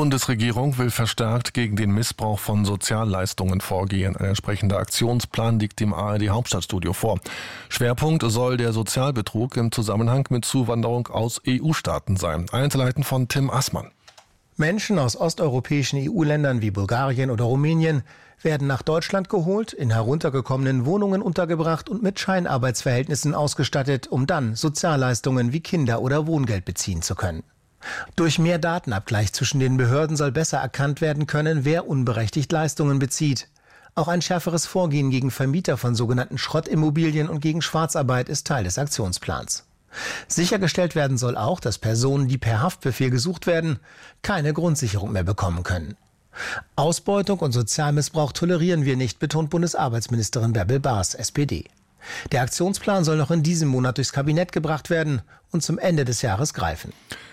Bundesregierung will verstärkt gegen den Missbrauch von Sozialleistungen vorgehen. Ein entsprechender Aktionsplan liegt dem ARD Hauptstadtstudio vor. Schwerpunkt soll der Sozialbetrug im Zusammenhang mit Zuwanderung aus EU-Staaten sein. Einzelheiten von Tim Assmann. Menschen aus osteuropäischen EU-Ländern wie Bulgarien oder Rumänien werden nach Deutschland geholt, in heruntergekommenen Wohnungen untergebracht und mit Scheinarbeitsverhältnissen ausgestattet, um dann Sozialleistungen wie Kinder- oder Wohngeld beziehen zu können. Durch mehr Datenabgleich zwischen den Behörden soll besser erkannt werden können, wer unberechtigt Leistungen bezieht. Auch ein schärferes Vorgehen gegen Vermieter von sogenannten Schrottimmobilien und gegen Schwarzarbeit ist Teil des Aktionsplans. Sichergestellt werden soll auch, dass Personen, die per Haftbefehl gesucht werden, keine Grundsicherung mehr bekommen können. Ausbeutung und Sozialmissbrauch tolerieren wir nicht, betont Bundesarbeitsministerin Bärbel Baas, SPD. Der Aktionsplan soll noch in diesem Monat durchs Kabinett gebracht werden und zum Ende des Jahres greifen.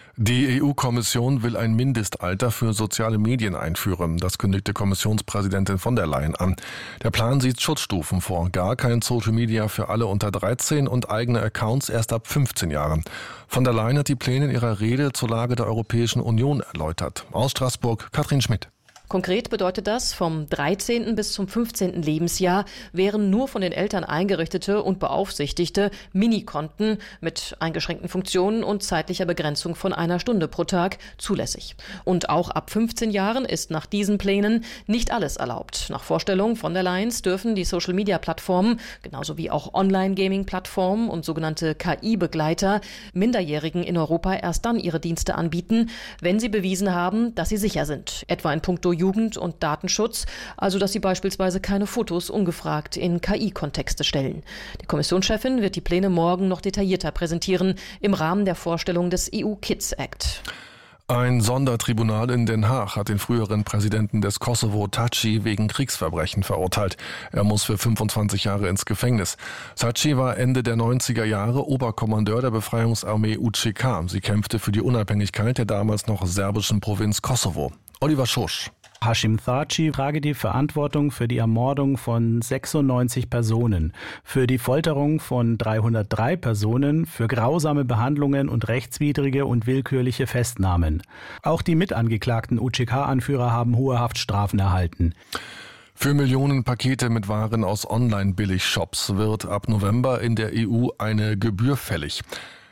Die EU-Kommission will ein Mindestalter für soziale Medien einführen. Das kündigte Kommissionspräsidentin von der Leyen an. Der Plan sieht Schutzstufen vor. Gar kein Social Media für alle unter 13 und eigene Accounts erst ab 15 Jahren. Von der Leyen hat die Pläne in ihrer Rede zur Lage der Europäischen Union erläutert. Aus Straßburg, Katrin Schmidt. Konkret bedeutet das, vom 13. bis zum 15. Lebensjahr wären nur von den Eltern eingerichtete und beaufsichtigte Minikonten mit eingeschränkten Funktionen und zeitlicher Begrenzung von 1 Stunde pro Tag zulässig. Und auch ab 15 Jahren ist nach diesen Plänen nicht alles erlaubt. Nach Vorstellung von der Leyen dürfen die Social-Media-Plattformen, genauso wie auch Online-Gaming-Plattformen und sogenannte KI-Begleiter, Minderjährigen in Europa erst dann ihre Dienste anbieten, wenn sie bewiesen haben, dass sie sicher sind. Etwa in puncto Jugend- und Datenschutz, also dass sie beispielsweise keine Fotos ungefragt in KI-Kontexte stellen. Die Kommissionschefin wird die Pläne morgen noch detaillierter präsentieren im Rahmen der Vorstellung des EU-Kids Act. Ein Sondertribunal in Den Haag hat den früheren Präsidenten des Kosovo, Thaçi, wegen Kriegsverbrechen verurteilt. Er muss für 25 Jahre ins Gefängnis. Thaçi war Ende der 90er Jahre Oberkommandeur der Befreiungsarmee UÇK. Sie kämpfte für die Unabhängigkeit der damals noch serbischen Provinz Kosovo. Oliver Schosch. Haşim Thaçi trage die Verantwortung für die Ermordung von 96 Personen, für die Folterung von 303 Personen, für grausame Behandlungen und rechtswidrige und willkürliche Festnahmen. Auch die mitangeklagten UÇK-Anführer haben hohe Haftstrafen erhalten. Für Millionen Pakete mit Waren aus Online-Billigshops wird ab November in der EU eine Gebühr fällig.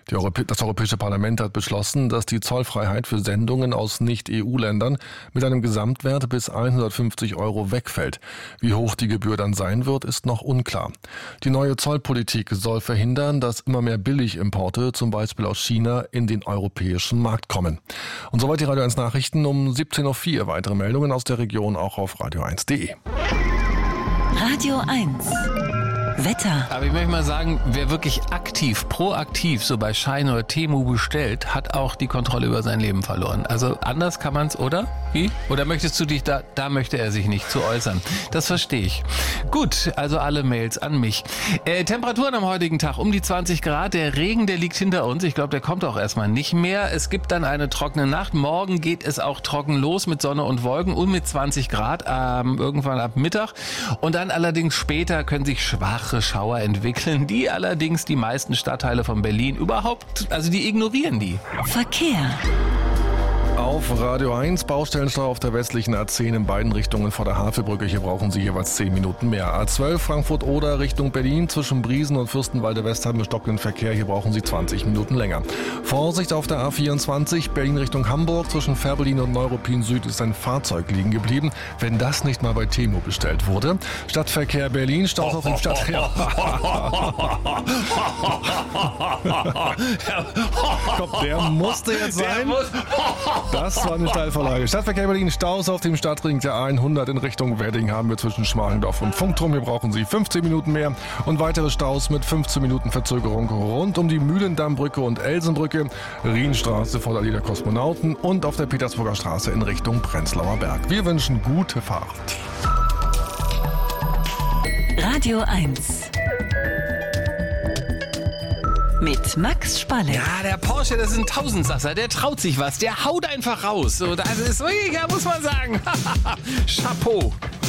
Das Europäische Parlament hat beschlossen, dass die Zollfreiheit für Sendungen aus Nicht-EU-Ländern mit einem Gesamtwert bis 150 € wegfällt. Wie hoch die Gebühr dann sein wird, ist noch unklar. Die neue Zollpolitik soll verhindern, dass immer mehr Billigimporte, zum Beispiel aus China, in den europäischen Markt kommen. Und soweit die Radio 1 Nachrichten um 17:04 Uhr. Weitere Meldungen aus der Region auch auf radio1.de. Radio 1 Wetter. Aber ich möchte mal sagen, wer wirklich aktiv, proaktiv so bei Shein oder Temu bestellt, hat auch die Kontrolle über sein Leben verloren. Also anders kann man es, oder? Wie? Oder möchtest du dich da möchte er sich nicht zu äußern. Das verstehe ich. Gut, also alle Mails an mich. Temperaturen am heutigen Tag um die 20 Grad. Der Regen, der liegt hinter uns. Ich glaube, der kommt auch erstmal nicht mehr. Es gibt dann eine trockene Nacht. Morgen geht es auch trocken los mit Sonne und Wolken und mit 20 Grad irgendwann ab Mittag. Und dann allerdings später können sich schwache Schauer entwickeln, die allerdings die meisten Stadtteile von Berlin die ignorieren die. Verkehr. Auf Radio 1 Baustellenstau auf der westlichen A10 in beiden Richtungen vor der Havelbrücke. Hier brauchen Sie jeweils 10 Minuten mehr. A12 Frankfurt-Oder Richtung Berlin zwischen Briesen und Fürstenwalde-West haben wir stockenden Verkehr. Hier brauchen Sie 20 Minuten länger. Vorsicht auf der A24 Berlin Richtung Hamburg. Zwischen Fährberlin und Neuruppin Süd ist ein Fahrzeug liegen geblieben. Wenn das nicht mal bei Temu bestellt wurde. Stadtverkehr Berlin, Staus auf dem Stadtverkehr. Komm, der musste jetzt sein. Das war eine Steilvorlage. Stadtverkehr Berlin, Staus auf dem Stadtring der 100 in Richtung Wedding haben wir zwischen Schmalendorf und Funkturm. Hier brauchen Sie 15 Minuten mehr und weitere Staus mit 15 Minuten Verzögerung rund um die Mühlendammbrücke und Elsenbrücke, Rienstraße vor der Allee der Kosmonauten und auf der Petersburger Straße in Richtung Prenzlauer Berg. Wir wünschen gute Fahrt. Radio 1 mit Max Spalle. Ja, der Porsche, das ist ein Tausendsasser, der traut sich was, der haut einfach raus. So, das ist, ja, muss man sagen. Chapeau.